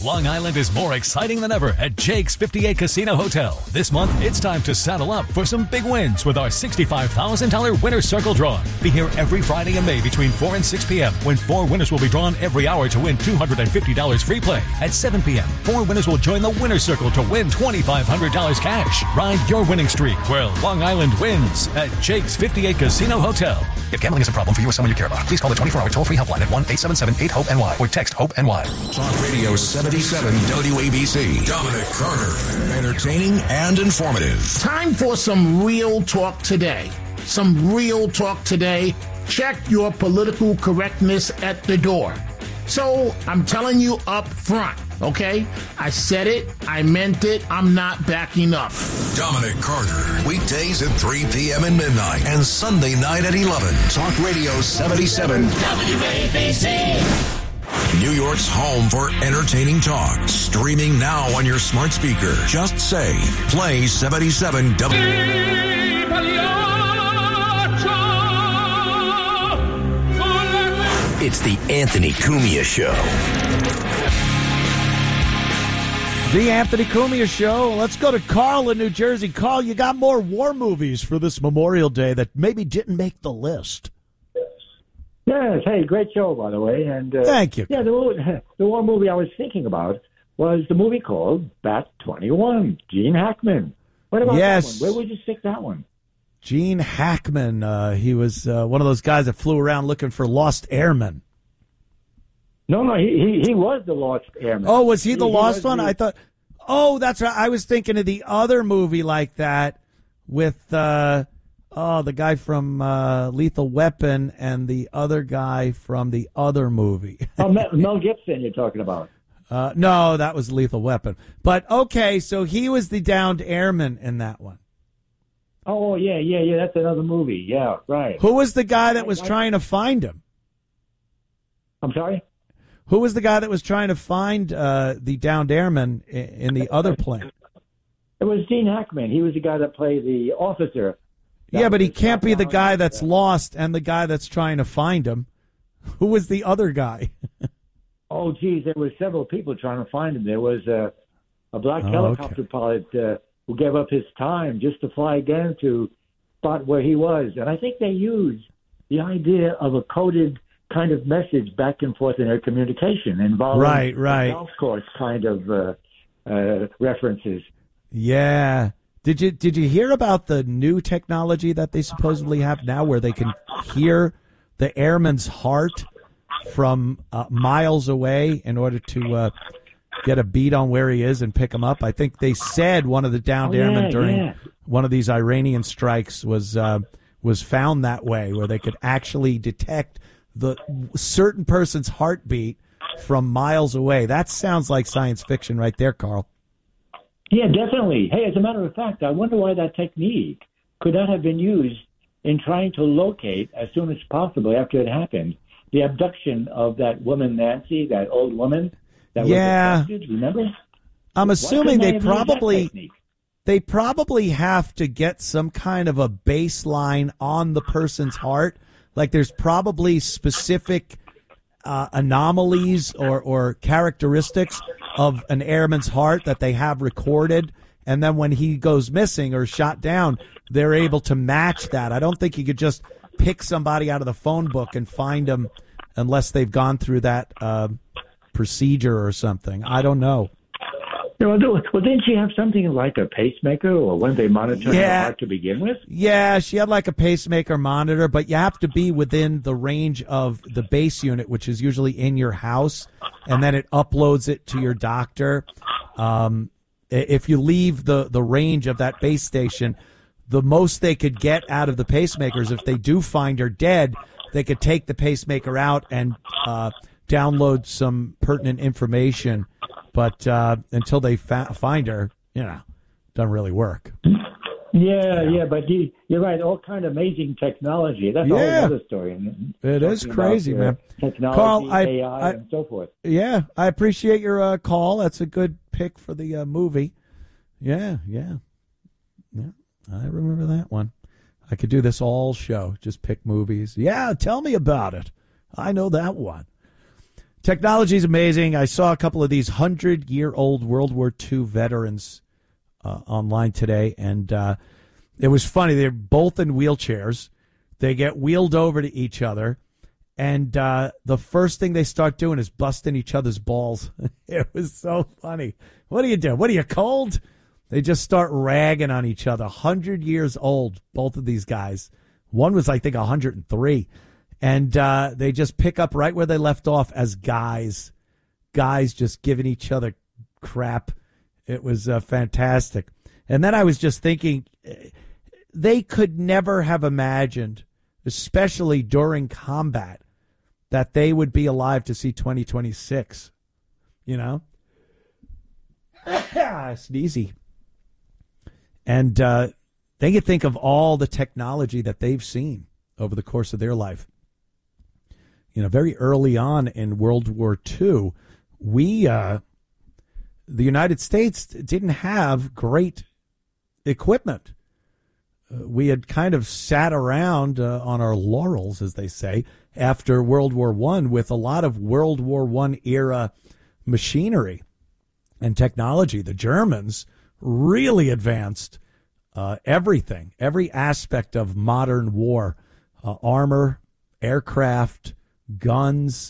Long Island is more exciting than ever at Jake's 58 Casino Hotel. This month, it's time to saddle up for some big wins with our $65,000 Winner's Circle Draw. Be here every Friday in May between 4 and 6 p.m. when 4 winners will be drawn every hour to win $250 free play. At 7 p.m., 4 winners will join the Winner's Circle to win $2,500 cash. Ride your winning streak where Long Island wins at Jake's 58 Casino Hotel. If gambling is a problem for you or someone you care about, please call the 24-hour toll-free helpline at 1-877-8-HOPE-NY or text HOPE-NY. Talk Radio 77 WABC. Dominic Carter. Entertaining and informative. Time for some real talk today. Some real talk today. Check your political correctness at the door. So I'm telling you up front, okay? I said it. I meant it. I'm not backing up. Dominic Carter. Weekdays at 3 p.m. and midnight and Sunday night at 11. Talk Radio 77 WABC. New York's home for entertaining talk. Streaming now on your smart speaker. Just say, play 77 It's the Anthony Cumia Show. The Anthony Cumia Show. Let's go to Carl in New Jersey. Carl, you got more war movies for this Memorial Day that maybe didn't make the list. Yes, hey, great show, by the way. And thank you. Yeah, the one movie I was thinking about was the movie called Bat 21, Gene Hackman. What about that one? Where would you stick that one? Gene Hackman, he was one of those guys that flew around looking for lost airmen. No, he was the lost airman. Oh, was he the lost one? I thought, that's right. I was thinking of the other movie like that with... the guy from Lethal Weapon and the other guy from the other movie. Mel Gibson you're talking about. No, that was Lethal Weapon. But, okay, so he was the downed airman in that one. Oh, yeah, that's another movie. Yeah, right. Who was the guy that was trying to find him? I'm sorry? Who was the guy that was trying to find the downed airman in the other plane? It was Gene Hackman. He was the guy that played the officer. Yeah, but he can't be the guy that's lost and the guy that's trying to find him. Who was the other guy? Oh, geez, there were several people trying to find him. There was a black helicopter pilot who gave up his time just to fly again to spot where he was. And I think they used the idea of a coded kind of message back and forth in their communication involving golf course kind of references. Yeah. Did you hear about the new technology that they supposedly have now where they can hear the airman's heart from miles away in order to get a beat on where he is and pick him up? I think they said one of the downed airmen during one of these Iranian strikes was found that way, where they could actually detect the certain person's heartbeat from miles away. That sounds like science fiction right there, Carl. Yeah, definitely. Hey, as a matter of fact, I wonder why that technique could not have been used in trying to locate, as soon as possible after it happened, the abduction of that woman, Nancy, that old woman that was abducted. Remember? I'm assuming they probably have to get some kind of a baseline on the person's heart. Like there's probably specific anomalies or characteristics of an airman's heart that they have recorded, and then when he goes missing or shot down, they're able to match that. I don't think you could just pick somebody out of the phone book and find them unless they've gone through that procedure or something. I don't know. Well, didn't she have something like a pacemaker, or when they monitored her heart to begin with? Yeah, she had like a pacemaker monitor, but you have to be within the range of the base unit, which is usually in your house, and then it uploads it to your doctor. If you leave the range of that base station, the most they could get out of the pacemakers, if they do find her dead, they could take the pacemaker out and download some pertinent information. But until they find her, doesn't really work. Yeah, but you're right. All kind of amazing technology. That's a whole other story. It is crazy, man. Technology, Carl, AI, and so forth. Yeah, I appreciate your call. That's a good pick for the movie. Yeah. I remember that one. I could do this all show. Just pick movies. Yeah, tell me about it. I know that one. Technology is amazing. I saw a couple of these 100-year-old World War II veterans online today, and it was funny. They're both in wheelchairs. They get wheeled over to each other, and the first thing they start doing is busting each other's balls. It was so funny. What do you do? What are you, cold? They just start ragging on each other. 100 years old, both of these guys. One was, I think, 103. And they just pick up right where they left off as guys. Guys just giving each other crap. It was fantastic. And then I was just thinking, they could never have imagined, especially during combat, that they would be alive to see 2026. You know? Sneezy. And they could think of all the technology that they've seen over the course of their life. You know, very early on in World War II, the United States didn't have great equipment. We had kind of sat around on our laurels, as they say, after World War I with a lot of World War I era machinery and technology. The Germans really advanced everything, every aspect of modern war, armor, aircraft, guns.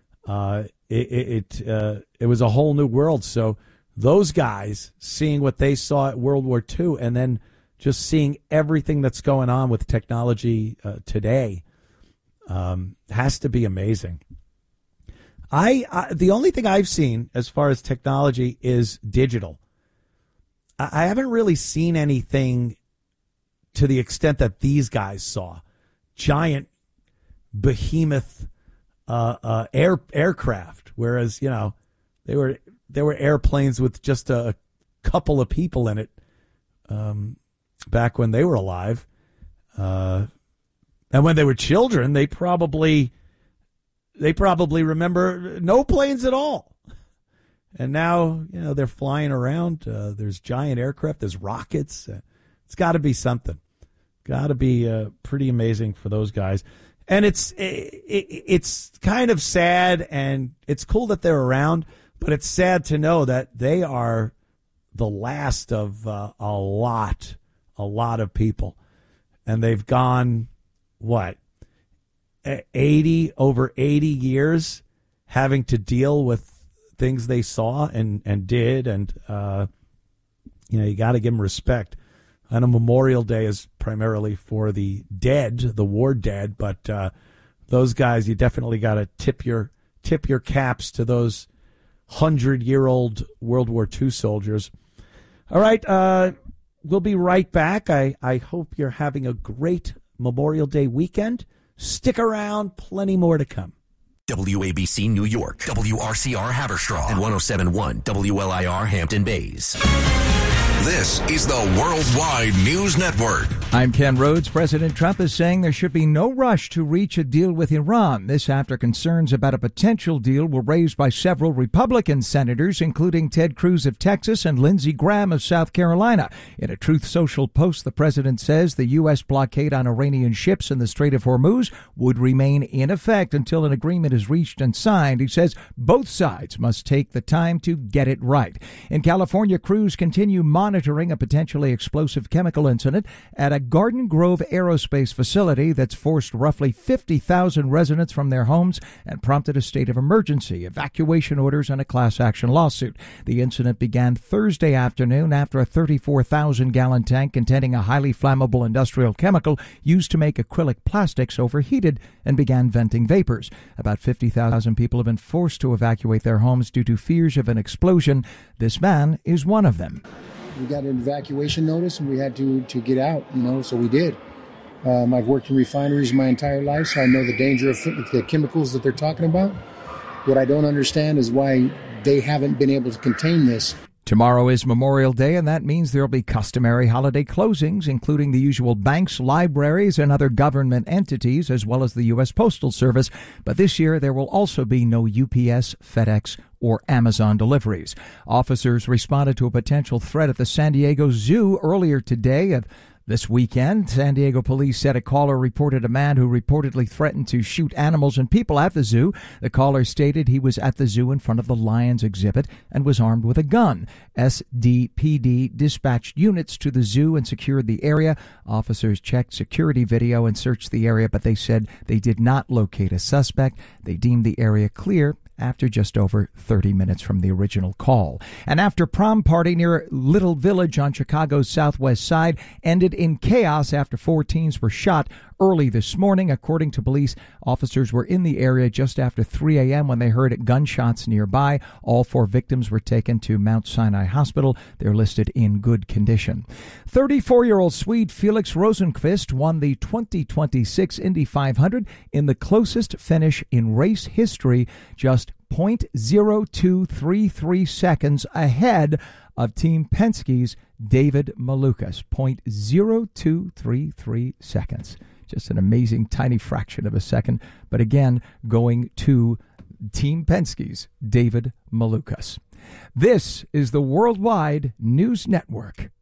It was a whole new world. So those guys seeing what they saw at World War II and then just seeing everything that's going on with technology today has to be amazing. The only thing I've seen as far as technology is digital. I haven't really seen anything to the extent that these guys saw. Giant behemoth aircraft, whereas, you know, they were airplanes with just a couple of people in it back when they were alive. And when they were children, they probably remember no planes at all. And now, you know, they're flying around. There's giant aircraft. There's rockets. It's got to be something. Got to be pretty amazing for those guys. And it's kind of sad, and it's cool that they're around, but it's sad to know that they are the last of a lot of people. And they've gone, what, over 80 years having to deal with things they saw and did, and you know, you got to give them respect. I know Memorial Day is primarily for the dead, the war dead, but those guys, you definitely got to tip your caps to those 100-year-old World War II soldiers. All right, we'll be right back. I hope you're having a great Memorial Day weekend. Stick around, plenty more to come. WABC New York, WRCR Haverstraw, and 107.1 WLIR Hampton Bays. This is the Worldwide News Network. I'm Ken Rhodes. President Trump is saying there should be no rush to reach a deal with Iran. This after concerns about a potential deal were raised by several Republican senators, including Ted Cruz of Texas and Lindsey Graham of South Carolina. In a Truth Social post, the president says the U.S. blockade on Iranian ships in the Strait of Hormuz would remain in effect until an agreement is reached and signed. He says both sides must take the time to get it right. In California, crews continue monitoring a potentially explosive chemical incident at a Garden Grove aerospace facility that's forced roughly 50,000 residents from their homes and prompted a state of emergency, evacuation orders, and a class action lawsuit. The incident began Thursday afternoon after a 34,000-gallon tank containing a highly flammable industrial chemical used to make acrylic plastics overheated and began venting vapors. About 50,000 people have been forced to evacuate their homes due to fears of an explosion. This man is one of them. We got an evacuation notice and we had to get out, so we did. I've worked in refineries my entire life, so I know the danger of the chemicals that they're talking about. What I don't understand is why they haven't been able to contain this. Tomorrow is Memorial Day, and that means there will be customary holiday closings, including the usual banks, libraries, and other government entities, as well as the U.S. Postal Service. But this year, there will also be no UPS, FedEx, or Amazon deliveries. Officers responded to a potential threat at the San Diego Zoo earlier today. This weekend, San Diego police said a caller reported a man who reportedly threatened to shoot animals and people at the zoo. The caller stated he was at the zoo in front of the lions exhibit and was armed with a gun. SDPD dispatched units to the zoo and secured the area. Officers checked security video and searched the area, but they said they did not locate a suspect. They deemed the area clear after just over 30 minutes from the original call. An after-prom party near Little Village on Chicago's southwest side ended in chaos after 4 teens were shot early this morning. According to police, officers were in the area just after 3 a.m. when they heard gunshots nearby. All 4 victims were taken to Mount Sinai Hospital. They're listed in good condition. 34-year-old Swede Felix Rosenqvist won the 2026 Indy 500 in the closest finish in race history, just 0.0233 seconds ahead of Team Penske's David Malukas. 0.0233 seconds. Just an amazing tiny fraction of a second. But again, going to Team Penske's David Malukas. This is the Worldwide News Network.